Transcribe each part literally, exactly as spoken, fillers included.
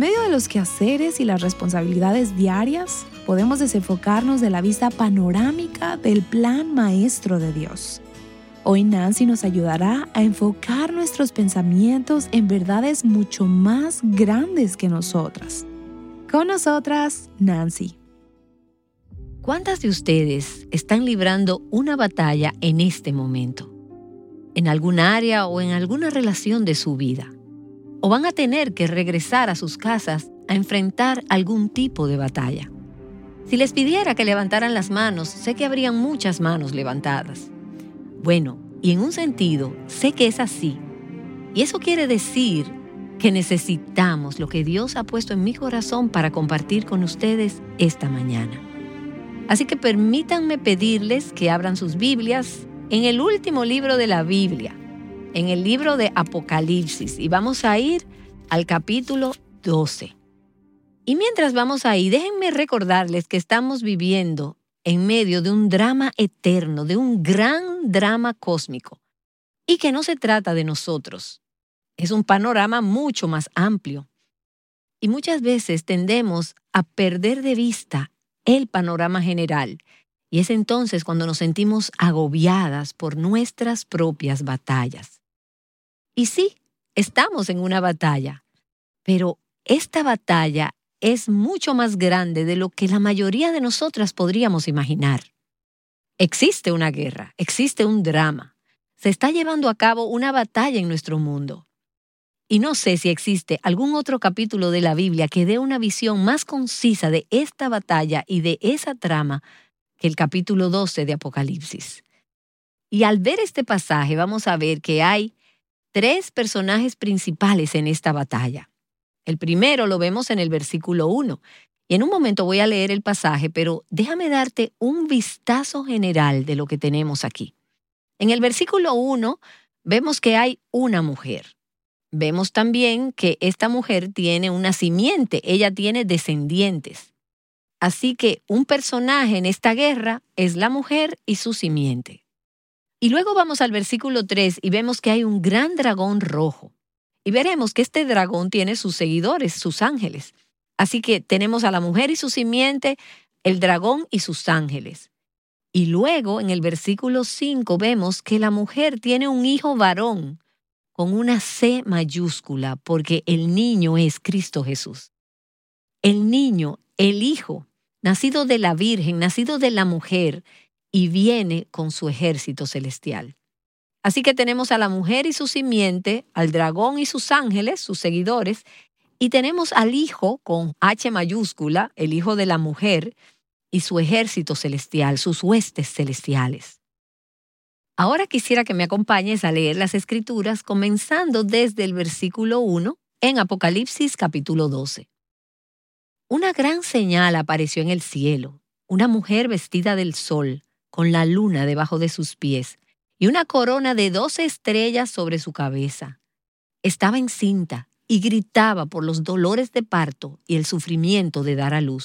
medio de los quehaceres y las responsabilidades diarias, podemos desenfocarnos de la vista panorámica del plan maestro de Dios. Hoy Nancy nos ayudará a enfocar nuestros pensamientos en verdades mucho más grandes que nosotras. Con nosotras, Nancy. ¿Cuántas de ustedes están librando una batalla en este momento? ¿En algún área o en alguna relación de su vida? ¿O van a tener que regresar a sus casas a enfrentar algún tipo de batalla? Si les pidiera que levantaran las manos, sé que habrían muchas manos levantadas. Bueno, y en un sentido, sé que es así. Y eso quiere decir que necesitamos lo que Dios ha puesto en mi corazón para compartir con ustedes esta mañana. Así que permítanme pedirles que abran sus Biblias en el último libro de la Biblia, en el libro de Apocalipsis, y vamos a ir al capítulo doce. Y mientras vamos ahí, déjenme recordarles que estamos viviendo en medio de un drama eterno, de un gran drama cósmico, y que no se trata de nosotros. Es un panorama mucho más amplio. Y muchas veces tendemos a perder de vista el panorama general, y es entonces cuando nos sentimos agobiadas por nuestras propias batallas. Y sí, estamos en una batalla, pero esta batalla es mucho más grande de lo que la mayoría de nosotras podríamos imaginar. Existe una guerra, existe un drama. Se está llevando a cabo una batalla en nuestro mundo. Y no sé si existe algún otro capítulo de la Biblia que dé una visión más concisa de esta batalla y de esa trama que el capítulo doce de Apocalipsis. Y al ver este pasaje vamos a ver que hay tres personajes principales en esta batalla. El primero lo vemos en el versículo uno. Y en un momento voy a leer el pasaje, pero déjame darte un vistazo general de lo que tenemos aquí. En el versículo uno vemos que hay una mujer. Vemos también que esta mujer tiene una simiente, ella tiene descendientes. Así que un personaje en esta guerra es la mujer y su simiente. Y luego vamos al versículo tres y vemos que hay un gran dragón rojo. Y veremos que este dragón tiene sus seguidores, sus ángeles. Así que tenemos a la mujer y su simiente, el dragón y sus ángeles. Y luego en el versículo cinco vemos que la mujer tiene un hijo varón, con una C mayúscula, porque el niño es Cristo Jesús. El niño, el hijo, nacido de la Virgen, nacido de la mujer, y viene con su ejército celestial. Así que tenemos a la mujer y su simiente, al dragón y sus ángeles, sus seguidores, y tenemos al hijo con H mayúscula, el hijo de la mujer, y su ejército celestial, sus huestes celestiales. Ahora quisiera que me acompañes a leer las Escrituras comenzando desde el versículo uno en Apocalipsis capítulo doce. Una gran señal apareció en el cielo, una mujer vestida del sol, con la luna debajo de sus pies y una corona de doce estrellas sobre su cabeza. Estaba encinta y gritaba por los dolores de parto y el sufrimiento de dar a luz.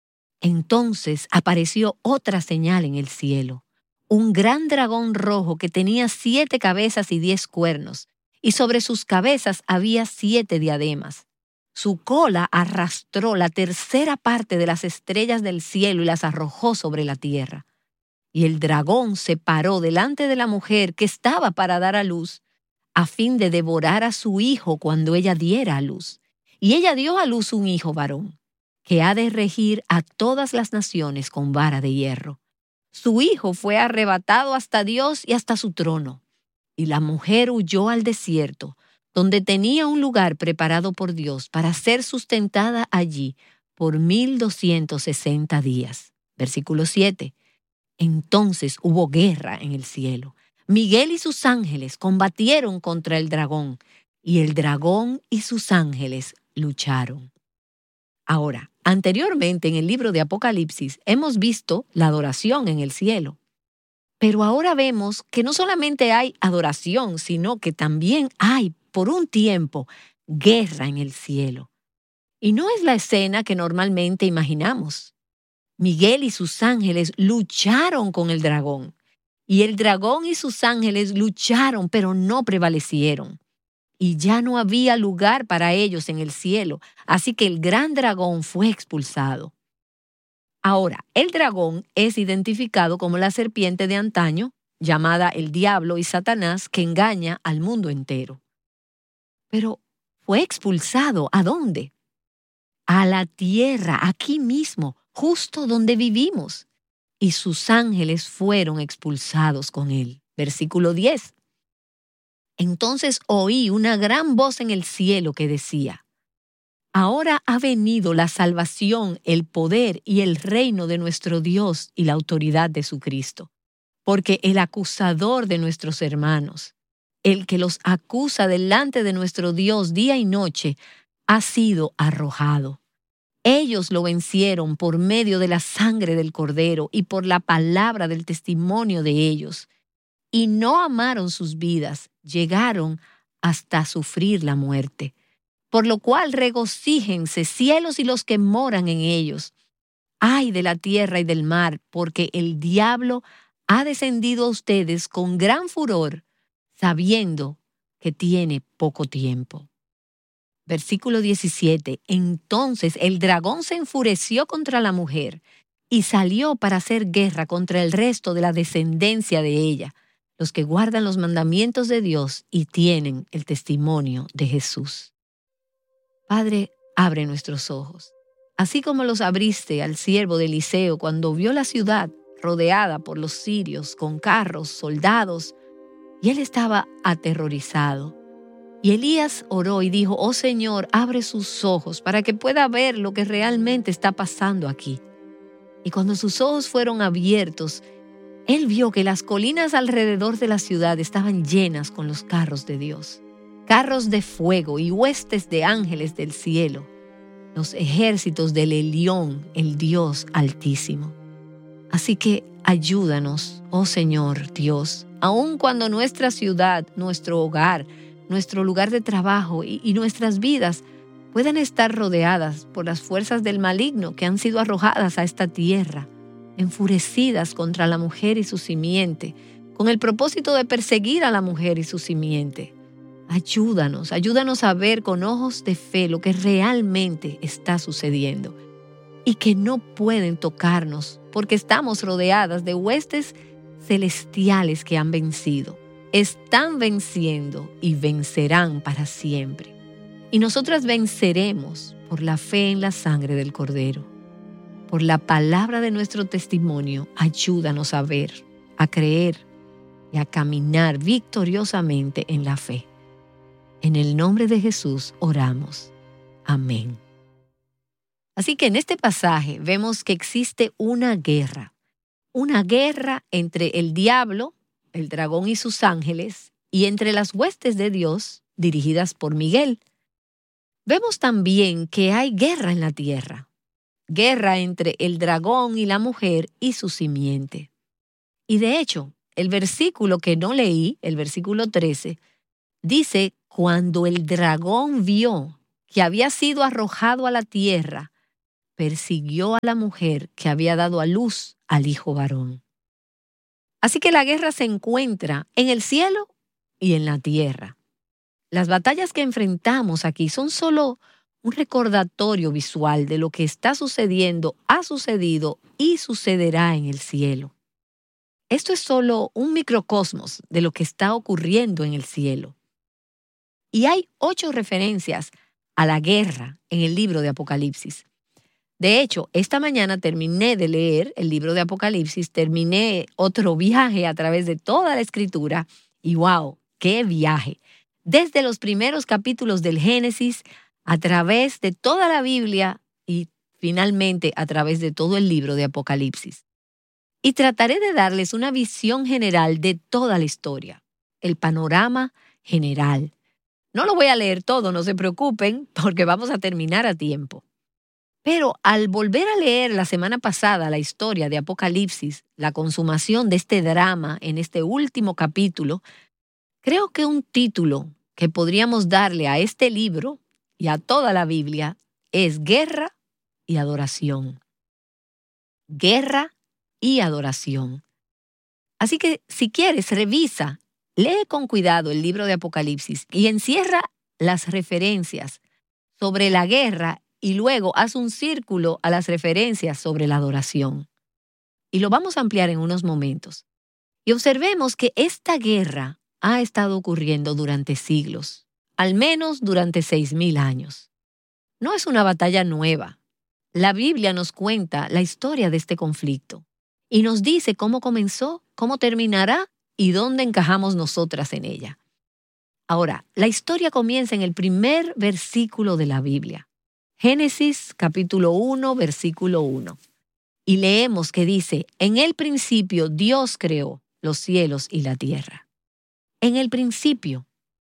Entonces apareció otra señal en el cielo. Un gran dragón rojo que tenía siete cabezas y diez cuernos, y sobre sus cabezas había siete diademas. Su cola arrastró la tercera parte de las estrellas del cielo y las arrojó sobre la tierra. Y el dragón se paró delante de la mujer que estaba para dar a luz, a fin de devorar a su hijo cuando ella diera a luz. Y ella dio a luz un hijo varón, que ha de regir a todas las naciones con vara de hierro. Su hijo fue arrebatado hasta Dios y hasta su trono. Y la mujer huyó al desierto, donde tenía un lugar preparado por Dios para ser sustentada allí por mil doscientos sesenta días. Versículo siete. Entonces hubo guerra en el cielo. Miguel y sus ángeles combatieron contra el dragón, y el dragón y sus ángeles lucharon. Ahora, anteriormente en el libro de Apocalipsis hemos visto la adoración en el cielo. Pero ahora vemos que no solamente hay adoración, sino que también hay, por un tiempo, guerra en el cielo. Y no es la escena que normalmente imaginamos. Miguel y sus ángeles lucharon con el dragón. Y el dragón y sus ángeles lucharon, pero no prevalecieron. y ya no había lugar para ellos en el cielo, así que el gran dragón fue expulsado. Ahora, el dragón es identificado como la serpiente de antaño, llamada el diablo y Satanás, que engaña al mundo entero. Pero fue expulsado, ¿a dónde? A la tierra, aquí mismo, justo donde vivimos. Y sus ángeles fueron expulsados con él. Versículo diez. Entonces oí una gran voz en el cielo que decía: Ahora ha venido la salvación, el poder y el reino de nuestro Dios y la autoridad de su Cristo. Porque el acusador de nuestros hermanos, el que los acusa delante de nuestro Dios día y noche, ha sido arrojado. Ellos lo vencieron por medio de la sangre del Cordero y por la palabra del testimonio de ellos. Y no amaron sus vidas, llegaron hasta sufrir la muerte. Por lo cual regocíjense cielos y los que moran en ellos. Ay de la tierra y del mar, porque el diablo ha descendido a ustedes con gran furor, sabiendo que tiene poco tiempo. Versículo diecisiete. Entonces el dragón se enfureció contra la mujer y salió para hacer guerra contra el resto de la descendencia de ella, los que guardan los mandamientos de Dios y tienen el testimonio de Jesús. Padre, abre nuestros ojos, así como los abriste al siervo de Eliseo cuando vio la ciudad rodeada por los sirios con carros, soldados, y él estaba aterrorizado. Y Elías oró y dijo: Oh Señor, abre sus ojos para que pueda ver lo que realmente está pasando aquí. Y cuando sus ojos fueron abiertos, él vio que las colinas alrededor de la ciudad estaban llenas con los carros de Dios, carros de fuego y huestes de ángeles del cielo, los ejércitos del Elión, el Dios Altísimo. Así que ayúdanos, oh Señor Dios, aun cuando nuestra ciudad, nuestro hogar, nuestro lugar de trabajo y, y nuestras vidas pueden estar rodeadas por las fuerzas del maligno que han sido arrojadas a esta tierra, enfurecidas contra la mujer y su simiente, con el propósito de perseguir a la mujer y su simiente. Ayúdanos, ayúdanos a ver con ojos de fe lo que realmente está sucediendo y que no pueden tocarnos porque estamos rodeadas de huestes celestiales que han vencido. Están venciendo y vencerán para siempre. Y nosotras venceremos por la fe en la sangre del Cordero. Por la palabra de nuestro testimonio, ayúdanos a ver, a creer y a caminar victoriosamente en la fe. En el nombre de Jesús oramos. Amén. Así que en este pasaje vemos que existe una guerra. Una guerra entre el diablo, el dragón y sus ángeles, y entre las huestes de Dios, dirigidas por Miguel. Vemos también que hay guerra en la tierra. Guerra entre el dragón y la mujer y su simiente. Y de hecho, el versículo que no leí, el versículo trece, dice: cuando el dragón vio que había sido arrojado a la tierra, persiguió a la mujer que había dado a luz al hijo varón. Así que la guerra se encuentra en el cielo y en la tierra. Las batallas que enfrentamos aquí son solo un recordatorio visual de lo que está sucediendo, ha sucedido y sucederá en el cielo. Esto es solo un microcosmos de lo que está ocurriendo en el cielo. Y hay ocho referencias a la guerra en el libro de Apocalipsis. De hecho, esta mañana terminé de leer el libro de Apocalipsis, terminé otro viaje a través de toda la Escritura y ¡wow! ¡Qué viaje! Desde los primeros capítulos del Génesis, a través de toda la Biblia y finalmente a través de todo el libro de Apocalipsis. Y trataré de darles una visión general de toda la historia, el panorama general. No lo voy a leer todo, no se preocupen, porque vamos a terminar a tiempo. Pero al volver a leer la semana pasada la historia de Apocalipsis, la consumación de este drama en este último capítulo, creo que un título que podríamos darle a este libro y a toda la Biblia es Guerra y Adoración. Guerra y adoración. Así que si quieres, revisa Lee con cuidado el libro de Apocalipsis y encierra las referencias sobre la guerra y luego haz un círculo a las referencias sobre la adoración. Y lo vamos a ampliar en unos momentos. Y observemos que esta guerra ha estado ocurriendo durante siglos, al menos durante seis mil años. No es una batalla nueva. La Biblia nos cuenta la historia de este conflicto y nos dice cómo comenzó, cómo terminará y dónde encajamos nosotras en ella. Ahora, la historia comienza en el primer versículo de la Biblia. Génesis capítulo uno, versículo uno. Y leemos que dice, en el principio Dios creó los cielos y la tierra. En el principio.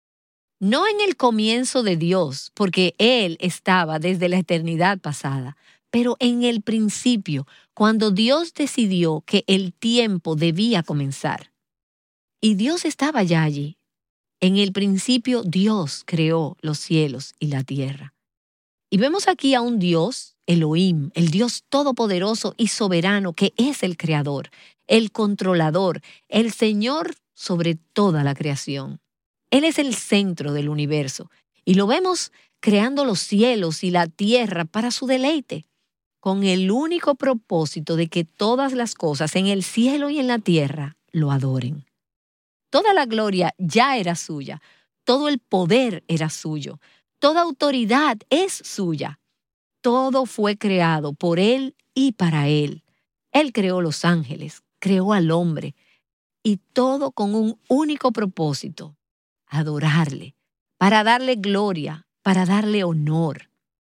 No en el comienzo de Dios, porque Él estaba desde la eternidad pasada, pero en el principio, cuando Dios decidió que el tiempo debía comenzar. Y Dios estaba ya allí. En el principio Dios creó los cielos y la tierra. Y vemos aquí a un Dios, Elohim, el Dios todopoderoso y soberano que es el creador, el controlador, el Señor sobre toda la creación. Él es el centro del universo y lo vemos creando los cielos y la tierra para su deleite, con el único propósito de que todas las cosas en el cielo y en la tierra lo adoren. Toda la gloria ya era suya, todo el poder era suyo, toda autoridad es suya. Todo fue creado por Él y para Él. Él creó los ángeles, creó al hombre, y todo con un único propósito: adorarle, para darle gloria, para darle honor.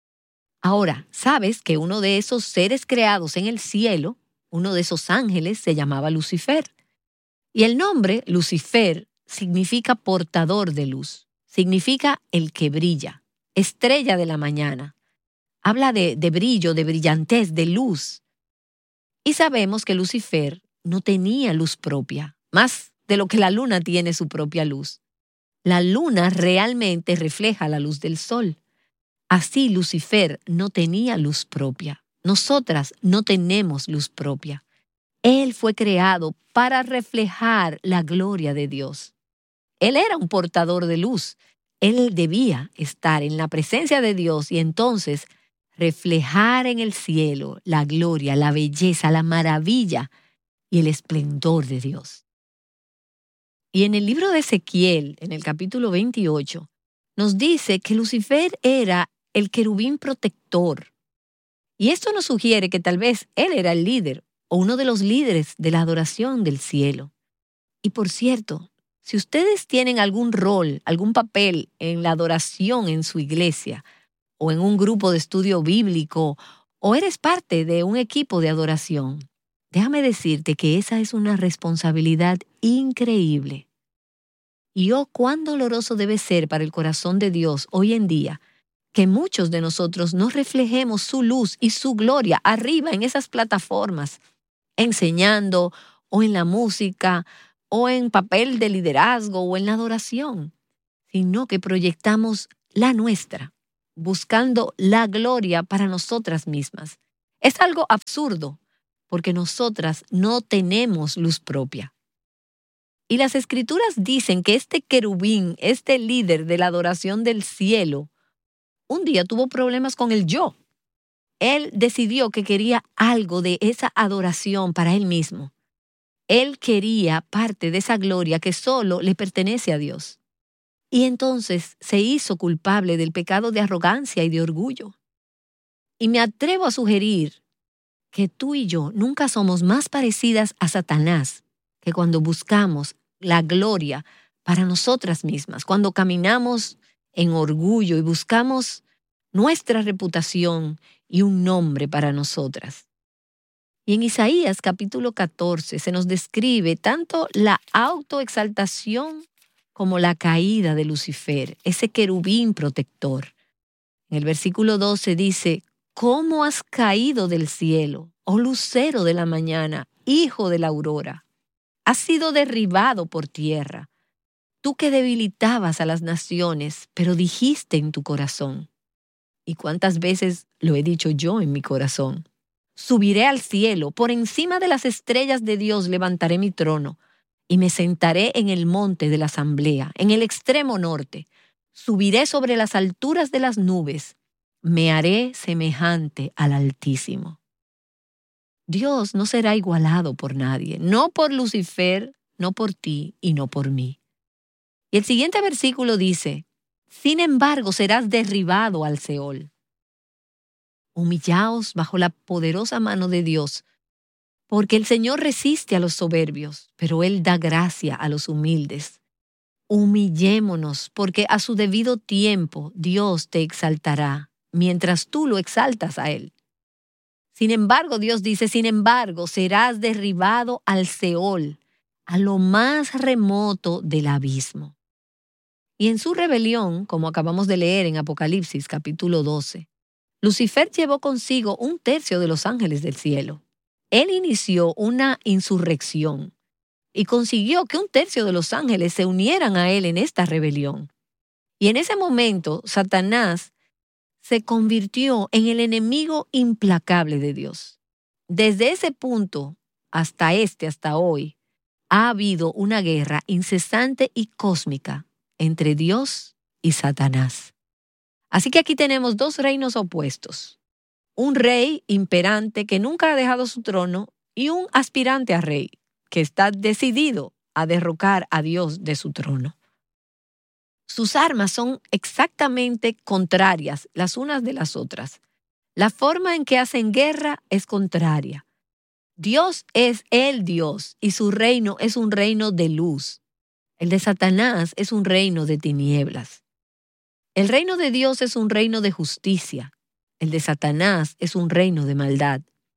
Ahora, ¿sabes que uno de esos seres creados en el cielo, uno de esos ángeles, se llamaba Lucifer? Y el nombre, Lucifer, significa portador de luz, significa el que brilla, estrella de la mañana. Habla de, de brillo, de brillantez, de luz. Y sabemos que Lucifer no tenía luz propia, más de lo que la luna tiene su propia luz. La luna realmente refleja la luz del sol. Así Lucifer no tenía luz propia. Nosotras no tenemos luz propia. Él fue creado para reflejar la gloria de Dios. Él era un portador de luz. Él debía estar en la presencia de Dios y entonces reflejar en el cielo la gloria, la belleza, la maravilla y el esplendor de Dios. Y en el libro de Ezequiel, en el capítulo veintiocho, nos dice que Lucifer era el querubín protector. Y esto nos sugiere que tal vez él era el líder o uno de los líderes de la adoración del cielo. Y por cierto, si ustedes tienen algún rol, algún papel en la adoración en su iglesia, o en un grupo de estudio bíblico, o eres parte de un equipo de adoración, déjame decirte que esa es una responsabilidad increíble. Y oh, cuán doloroso debe ser para el corazón de Dios hoy en día que muchos de nosotros no reflejemos su luz y su gloria arriba en esas plataformas, enseñando, o en la música, o en papel de liderazgo, o en la adoración, sino que proyectamos la nuestra, buscando la gloria para nosotras mismas. Es algo absurdo, porque nosotras no tenemos luz propia. Y las Escrituras dicen que este querubín, este líder de la adoración del cielo, un día tuvo problemas con el yo. Él decidió que quería algo de esa adoración para él mismo. Él quería parte de esa gloria que solo le pertenece a Dios. Y entonces se hizo culpable del pecado de arrogancia y de orgullo. Y me atrevo a sugerir que tú y yo nunca somos más parecidas a Satanás que cuando buscamos la gloria para nosotras mismas, cuando caminamos en orgullo y buscamos nuestra reputación y un nombre para nosotras. Y en Isaías capítulo catorce se nos describe tanto la autoexaltación como la caída de Lucifer, ese querubín protector. En el versículo doce dice, ¿cómo has caído del cielo, oh lucero de la mañana, hijo de la aurora? Has sido derribado por tierra. Tú que debilitabas a las naciones, pero dijiste en tu corazón. ¿Y cuántas veces lo he dicho yo en mi corazón? Subiré al cielo, por encima de las estrellas de Dios levantaré mi trono. y me sentaré en el monte de la asamblea, en el extremo norte. Subiré sobre las alturas de las nubes. Me haré semejante al Altísimo. Dios no será igualado por nadie, no por Lucifer, no por ti y no por mí. Y el siguiente versículo dice, sin embargo serás derribado al Seol. Humillaos bajo la poderosa mano de Dios, porque el Señor resiste a los soberbios, pero Él da gracia a los humildes. Humillémonos, porque a su debido tiempo Dios te exaltará, mientras tú lo exaltas a Él. Sin embargo, Dios dice, sin embargo, serás derribado al Seol, a lo más remoto del abismo. Y en su rebelión, como acabamos de leer en Apocalipsis capítulo doce, Lucifer llevó consigo un tercio de los ángeles del cielo. Él inició una insurrección y consiguió que un tercio de los ángeles se unieran a él en esta rebelión. Y en ese momento, Satanás se convirtió en el enemigo implacable de Dios. Desde ese punto hasta este, hasta hoy, ha habido una guerra incesante y cósmica entre Dios y Satanás. Así que aquí tenemos dos reinos opuestos. Un rey imperante que nunca ha dejado su trono y un aspirante a rey que está decidido a derrocar a Dios de su trono. Sus armas son exactamente contrarias las unas de las otras. La forma en que hacen guerra es contraria. Dios es el Dios y su reino es un reino de luz. El de Satanás es un reino de tinieblas. El reino de Dios es un reino de justicia. El de Satanás es un reino de maldad.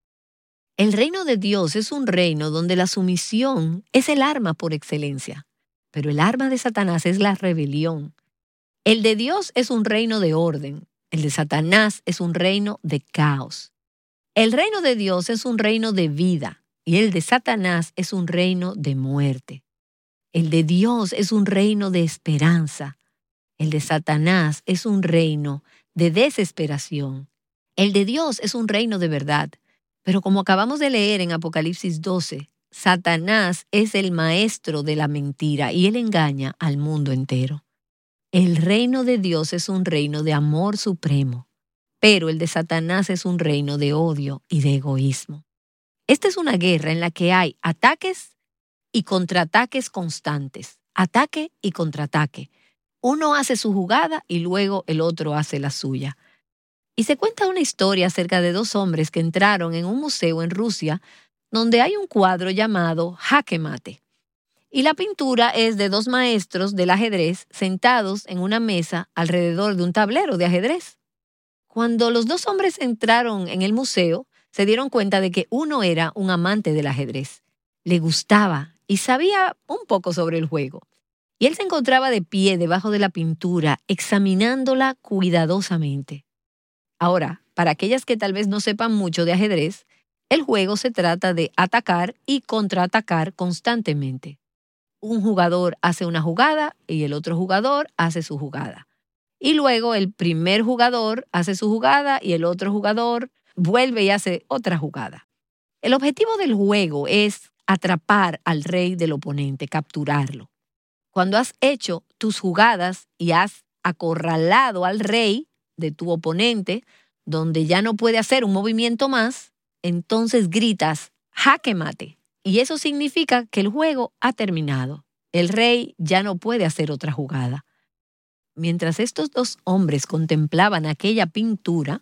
El reino de Dios es un reino donde la sumisión es el arma por excelencia, pero el arma de Satanás es la rebelión. El de Dios es un reino de orden, el de Satanás es un reino de caos. El reino de Dios es un reino de vida y el de Satanás es un reino de muerte. El de Dios es un reino de esperanza. El de Satanás es un reino de desesperación. El de Dios es un reino de verdad. Pero como acabamos de leer en Apocalipsis doce, Satanás es el maestro de la mentira y él engaña al mundo entero. El reino de Dios es un reino de amor supremo, pero el de Satanás es un reino de odio y de egoísmo. Esta es una guerra en la que hay ataques y contraataques constantes. Ataque y contraataque. Uno hace su jugada y luego el otro hace la suya. Y se cuenta una historia acerca de dos hombres que entraron en un museo en Rusia donde hay un cuadro llamado Jaque Mate. Y la pintura es de dos maestros del ajedrez sentados en una mesa alrededor de un tablero de ajedrez. Cuando los dos hombres entraron en el museo, se dieron cuenta de que uno era un amante del ajedrez. Le gustaba y sabía un poco sobre el juego. Y él se encontraba de pie debajo de la pintura, examinándola cuidadosamente. Ahora, para aquellas que tal vez no sepan mucho de ajedrez, el juego se trata de atacar y contraatacar constantemente. Un jugador hace una jugada y el otro jugador hace su jugada. Y luego el primer jugador hace su jugada y el otro jugador vuelve y hace otra jugada. El objetivo del juego es atrapar al rey del oponente, capturarlo. Cuando has hecho tus jugadas y has acorralado al rey de tu oponente, donde ya no puede hacer un movimiento más, entonces gritas jaque mate. Y eso significa que el juego ha terminado. El rey ya no puede hacer otra jugada. Mientras estos dos hombres contemplaban aquella pintura,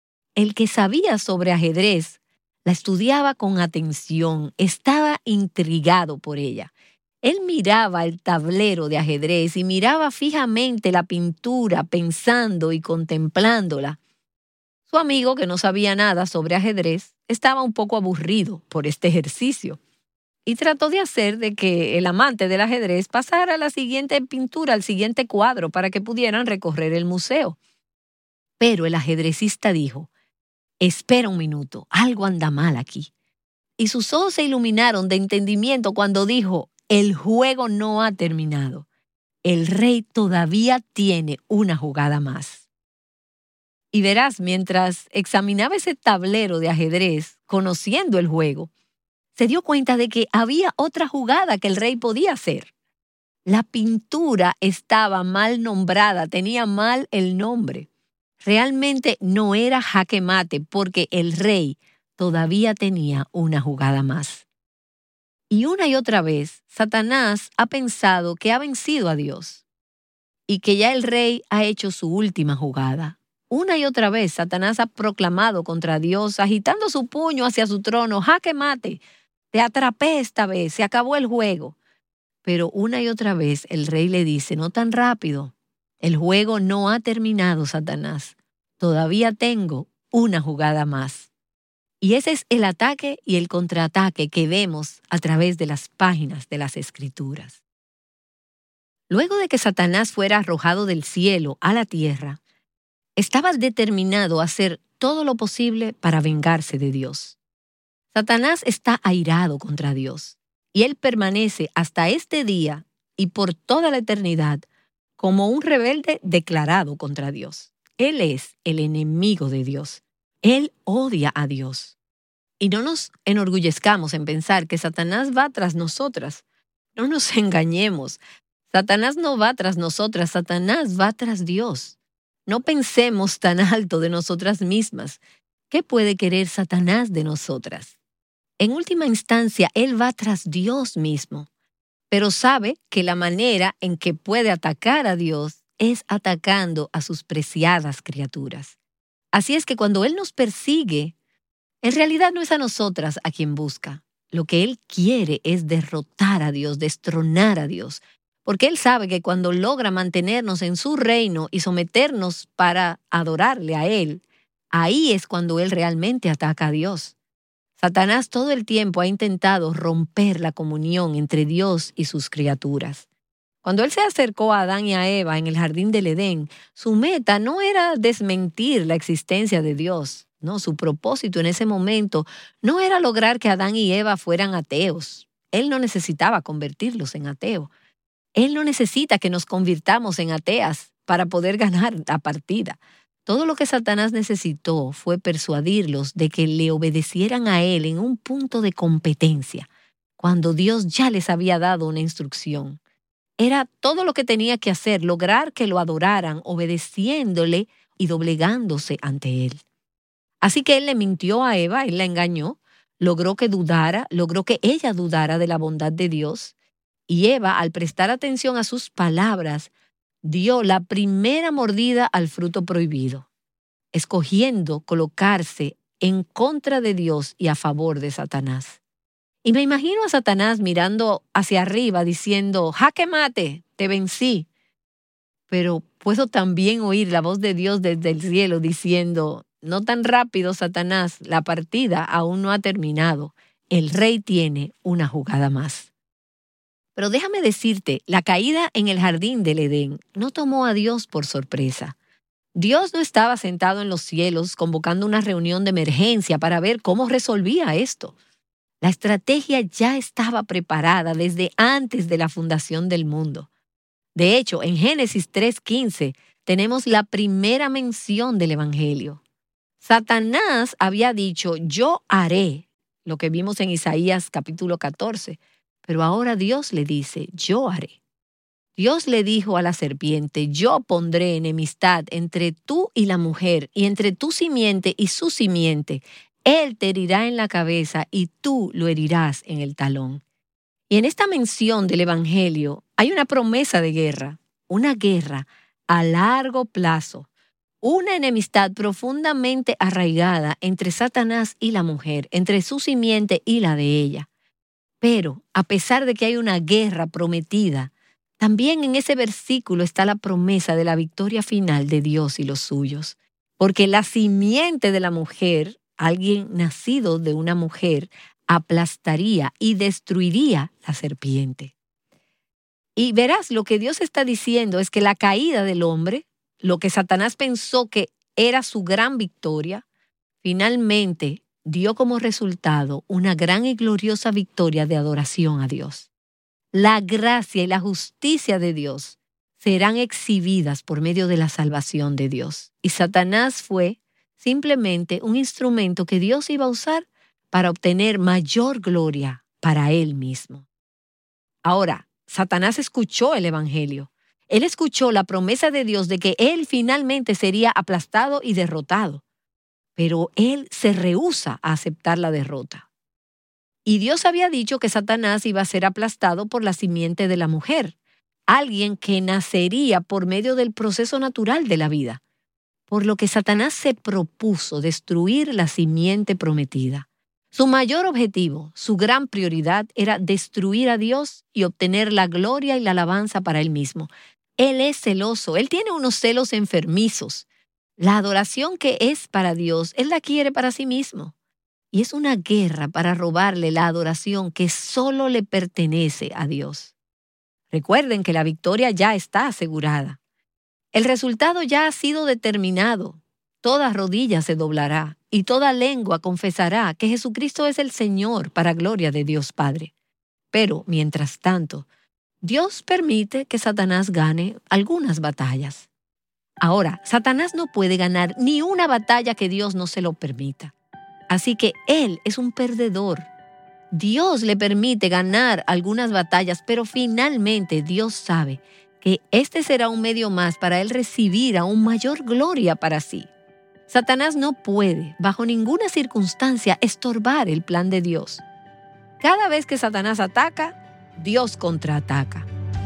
el que sabía sobre ajedrez la estudiaba con atención, estaba intrigado por ella. Él miraba el tablero de ajedrez y miraba fijamente la pintura, pensando y contemplándola. Su amigo, que no sabía nada sobre ajedrez, estaba un poco aburrido por este ejercicio y trató de hacer de que el amante del ajedrez pasara a la siguiente pintura, al siguiente cuadro, para que pudieran recorrer el museo. Pero el ajedrecista dijo, espera un minuto, algo anda mal aquí. Y sus ojos se iluminaron de entendimiento cuando dijo, el juego no ha terminado. El rey todavía tiene una jugada más. Y verás, mientras examinaba ese tablero de ajedrez, conociendo el juego, se dio cuenta de que había otra jugada que el rey podía hacer. La pintura estaba mal nombrada, tenía mal el nombre. Realmente no era jaque mate porque el rey todavía tenía una jugada más. Y una y otra vez, Satanás ha pensado que ha vencido a Dios y que ya el rey ha hecho su última jugada. Una y otra vez, Satanás ha proclamado contra Dios, agitando su puño hacia su trono: jaque mate, te atrapé esta vez, se acabó el juego. Pero una y otra vez el rey le dice: no tan rápido, el juego no ha terminado, Satanás. Todavía tengo una jugada más. Y ese es el ataque y el contraataque que vemos a través de las páginas de las Escrituras. Luego de que Satanás fuera arrojado del cielo a la tierra, estaba determinado a hacer todo lo posible para vengarse de Dios. Satanás está airado contra Dios, y él permanece hasta este día y por toda la eternidad como un rebelde declarado contra Dios. Él es el enemigo de Dios. Él odia a Dios. Y no nos enorgullezcamos en pensar que Satanás va tras nosotras. No nos engañemos. Satanás no va tras nosotras, Satanás va tras Dios. No pensemos tan alto de nosotras mismas. ¿Qué puede querer Satanás de nosotras? En última instancia, él va tras Dios mismo, pero sabe que la manera en que puede atacar a Dios es atacando a sus preciadas criaturas. Así es que cuando él nos persigue, en realidad no es a nosotras a quien busca. Lo que él quiere es derrotar a Dios, destronar a Dios, porque él sabe que cuando logra mantenernos en su reino y someternos para adorarle a él, ahí es cuando él realmente ataca a Dios. Satanás todo el tiempo ha intentado romper la comunión entre Dios y sus criaturas. Cuando él se acercó a Adán y a Eva en el jardín del Edén, su meta no era desmentir la existencia de Dios. No, su propósito en ese momento no era lograr que Adán y Eva fueran ateos. Él no necesitaba convertirlos en ateos. Él no necesita que nos convirtamos en ateas para poder ganar la partida. Todo lo que Satanás necesitó fue persuadirlos de que le obedecieran a él en un punto de competencia, cuando Dios ya les había dado una instrucción. Era todo lo que tenía que hacer, lograr que lo adoraran, obedeciéndole y doblegándose ante él. Así que él le mintió a Eva, él la engañó, logró que dudara, logró que ella dudara de la bondad de Dios. Y Eva, al prestar atención a sus palabras, dio la primera mordida al fruto prohibido, escogiendo colocarse en contra de Dios y a favor de Satanás. Y me imagino a Satanás mirando hacia arriba diciendo: jaque mate, te vencí. Pero puedo también oír la voz de Dios desde el cielo diciendo: no tan rápido, Satanás, la partida aún no ha terminado. El rey tiene una jugada más. Pero déjame decirte, la caída en el jardín del Edén no tomó a Dios por sorpresa. Dios no estaba sentado en los cielos convocando una reunión de emergencia para ver cómo resolvía esto. La estrategia ya estaba preparada desde antes de la fundación del mundo. De hecho, en Génesis tres quince tenemos la primera mención del Evangelio. Satanás había dicho: yo haré, lo que vimos en Isaías capítulo catorce. Pero ahora Dios le dice: yo haré. Dios le dijo a la serpiente: yo pondré enemistad entre tú y la mujer, y entre tu simiente y su simiente. Él te herirá en la cabeza y tú lo herirás en el talón. Y en esta mención del Evangelio hay una promesa de guerra, una guerra a largo plazo, una enemistad profundamente arraigada entre Satanás y la mujer, entre su simiente y la de ella. Pero, a pesar de que hay una guerra prometida, también en ese versículo está la promesa de la victoria final de Dios y los suyos. Porque la simiente de la mujer, alguien nacido de una mujer, aplastaría y destruiría la serpiente. Y verás, lo que Dios está diciendo es que la caída del hombre, lo que Satanás pensó que era su gran victoria, finalmente dio como resultado una gran y gloriosa victoria de adoración a Dios. La gracia y la justicia de Dios serán exhibidas por medio de la salvación de Dios. Y Satanás fue simplemente un instrumento que Dios iba a usar para obtener mayor gloria para él mismo. Ahora, Satanás escuchó el Evangelio. Él escuchó la promesa de Dios de que él finalmente sería aplastado y derrotado. Pero él se rehúsa a aceptar la derrota. Y Dios había dicho que Satanás iba a ser aplastado por la simiente de la mujer, alguien que nacería por medio del proceso natural de la vida. Por lo que Satanás se propuso destruir la simiente prometida. Su mayor objetivo, su gran prioridad, era destruir a Dios y obtener la gloria y la alabanza para él mismo. Él es celoso, él tiene unos celos enfermizos. La adoración que es para Dios, él la quiere para sí mismo. Y es una guerra para robarle la adoración que solo le pertenece a Dios. Recuerden que la victoria ya está asegurada. El resultado ya ha sido determinado. Toda rodilla se doblará y toda lengua confesará que Jesucristo es el Señor para gloria de Dios Padre. Pero, mientras tanto, Dios permite que Satanás gane algunas batallas. Ahora, Satanás no puede ganar ni una batalla que Dios no se lo permita. Así que él es un perdedor. Dios le permite ganar algunas batallas, pero finalmente Dios sabe que este será un medio más para él recibir aún mayor gloria para sí. Satanás no puede, bajo ninguna circunstancia, estorbar el plan de Dios. Cada vez que Satanás ataca, Dios contraataca.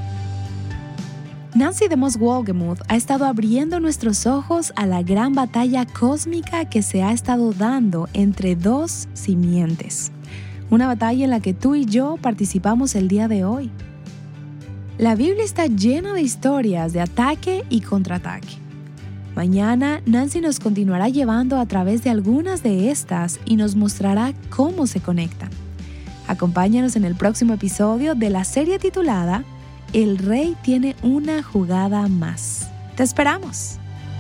Nancy DeMoss Wolgemuth ha estado abriendo nuestros ojos a la gran batalla cósmica que se ha estado dando entre dos simientes. Una batalla en la que tú y yo participamos el día de hoy. La Biblia está llena de historias de ataque y contraataque. Mañana, Nancy nos continuará llevando a través de algunas de estas y nos mostrará cómo se conectan. Acompáñanos en el próximo episodio de la serie titulada El Rey tiene una jugada más. ¡Te esperamos!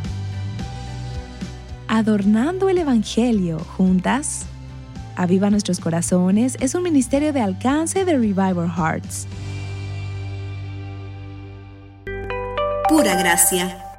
Adornando el Evangelio juntas. Aviva Nuestros Corazones es un ministerio de alcance de Revival Hearts. Pura gracia.